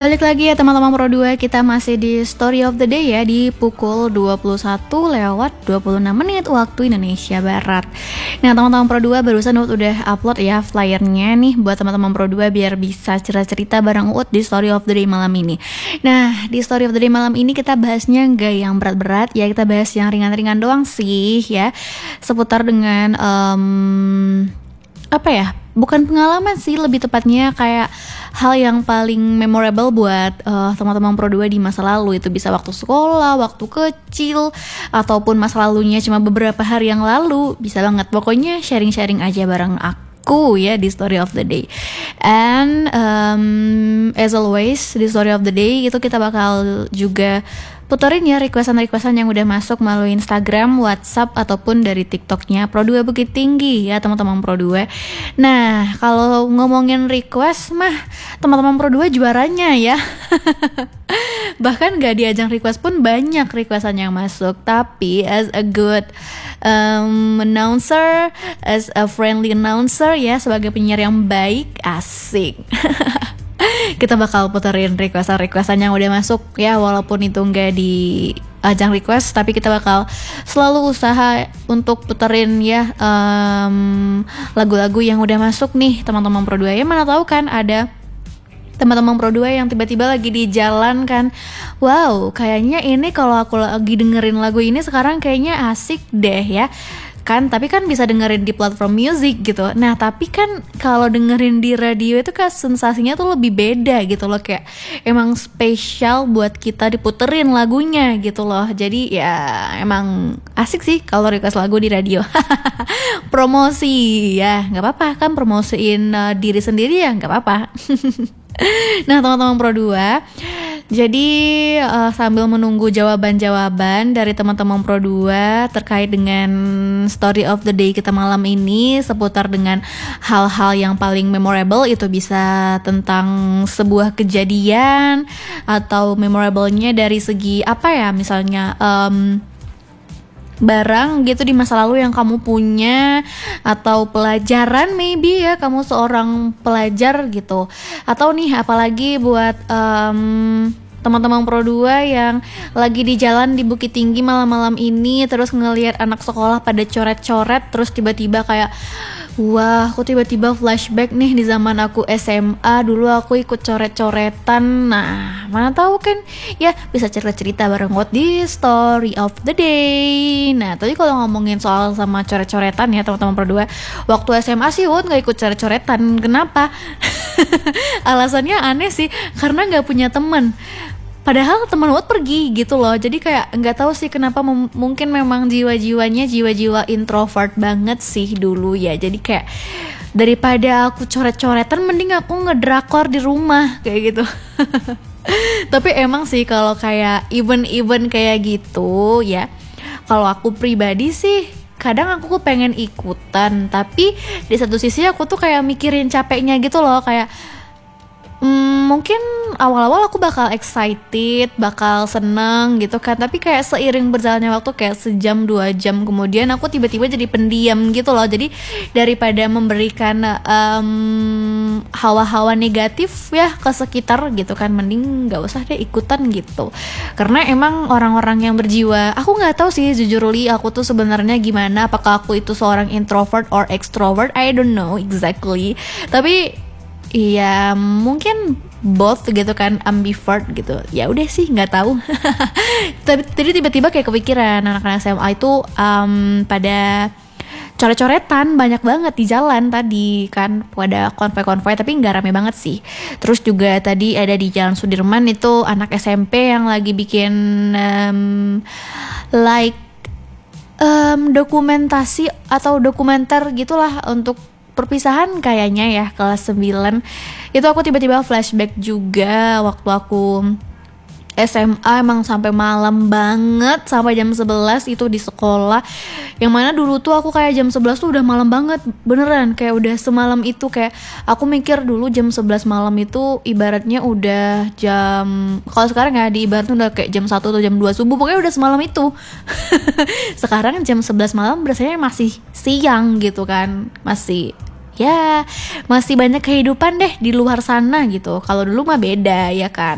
Balik lagi ya teman-teman Pro 2, kita masih di Story of the Day ya, di pukul 21:26 waktu Indonesia Barat. Nah teman-teman Pro 2, barusan Uut udah upload ya flyernya nih buat teman-teman Pro 2 biar bisa cerita-cerita bareng Uut di Story of the Day malam ini. Nah di Story of the Day malam ini kita bahasnya gak yang berat-berat ya, kita bahas yang ringan-ringan doang sih ya, seputar dengan bukan pengalaman sih, lebih tepatnya kayak hal yang paling memorable buat teman-teman Pro 2 di masa lalu. Itu bisa waktu sekolah, waktu kecil, ataupun masa lalunya cuma beberapa hari yang lalu. Bisa banget, pokoknya sharing-sharing aja bareng aku ya di Story of the Day. And as always di Story of the Day itu kita bakal juga puterin ya requestan yang udah masuk melalui Instagram, WhatsApp, ataupun dari TikToknya Pro 2 Bukit Tinggi ya teman-teman Pro 2. Nah kalau ngomongin request mah teman-teman Pro 2 juaranya ya. Bahkan gak diajang request pun banyak requestan yang masuk. Tapi as a good announcer, as a friendly announcer ya, sebagai penyiar yang baik, asik. Kita bakal puterin requestan yang udah masuk ya, walaupun itu nggak di ajang request, tapi kita bakal selalu usaha untuk puterin ya lagu-lagu yang udah masuk nih teman-teman Pro 2 ya. Mana tahu kan ada teman-teman Pro 2 yang tiba-tiba lagi di jalan kan, wow kayaknya ini kalau aku lagi dengerin lagu ini sekarang kayaknya asik deh ya kan, tapi kan bisa dengerin di platform music gitu. Nah tapi kan kalau dengerin di radio itu kan sensasinya tuh lebih beda gitu loh, kayak emang spesial buat kita diputerin lagunya gitu loh. Jadi ya emang asik sih kalau request lagu di radio. Promosi ya nggak apa-apa kan, promosiin diri sendiri ya nggak apa-apa. Nah teman-teman Pro 2, jadi sambil menunggu jawaban-jawaban dari teman-teman Pro 2 terkait dengan Story of the Day kita malam ini seputar dengan hal-hal yang paling memorable, itu bisa tentang sebuah kejadian atau memorable-nya dari segi apa ya, misalnya barang gitu di masa lalu yang kamu punya, atau pelajaran maybe ya, kamu seorang pelajar gitu, atau nih apalagi buat teman-teman Pro 2 yang lagi di jalan di Bukit Tinggi malam-malam ini terus ngelihat anak sekolah pada coret-coret, terus tiba-tiba kayak wah, aku tiba-tiba flashback nih di zaman aku SMA, dulu aku ikut coret-coretan. Nah, mana tahu kan ya, bisa cerita-cerita bareng Uut di Story of the Day. Nah, tadi kalau ngomongin soal sama coret-coretan ya teman-teman Pro 2, waktu SMA sih Uut gak ikut coret-coretan. Kenapa? Alasannya aneh sih, karena gak punya temen. Padahal teman Uut pergi gitu loh. Jadi kayak nggak tahu sih kenapa, mungkin memang jiwa-jiwa introvert banget sih dulu ya. Jadi kayak daripada aku coret-coretan mending aku ngedrakor di rumah kayak gitu. Tapi emang sih kalau kayak event-event kayak gitu ya, kalau aku pribadi sih kadang aku pengen ikutan, tapi di satu sisi aku tuh kayak mikirin capeknya gitu loh. Kayak mungkin awal-awal aku bakal excited, bakal seneng gitu kan, tapi kayak seiring berjalannya waktu, kayak sejam 2 jam kemudian aku tiba-tiba jadi pendiam gitu loh. Jadi daripada memberikan hawa-hawa negatif ya ke sekitar gitu kan, mending gak usah deh ikutan gitu. Karena emang orang-orang yang berjiwa, aku gak tahu sih jujur li aku tuh sebenarnya gimana, apakah aku itu seorang introvert or extrovert, I don't know exactly, tapi iya mungkin both gitu kan, ambivert gitu. Ya udah sih nggak tahu. Tadi tiba-tiba kayak kepikiran anak-anak SMA itu pada coret-coretan banyak banget di jalan tadi kan, pada konvoy-konvoy, tapi nggak rame banget sih. Terus juga tadi ada di Jalan Sudirman itu anak SMP yang lagi bikin dokumentasi atau dokumenter gitulah untuk perpisahan kayaknya ya, kelas 9. Itu aku tiba-tiba flashback juga waktu aku SMA, emang sampai malam banget, sampai jam 11 itu di sekolah. Yang mana dulu tuh aku kayak jam 11 tuh udah malam banget, beneran kayak udah semalam itu. Kayak aku mikir dulu jam 11 malam itu ibaratnya udah jam, kalau sekarang ya diibaratnya udah kayak jam 1 atau jam 2 subuh, pokoknya udah semalam itu. Sekarang jam 11 malam berasanya masih siang gitu kan, masih ya masih banyak kehidupan deh di luar sana gitu. Kalau dulu mah beda ya kan.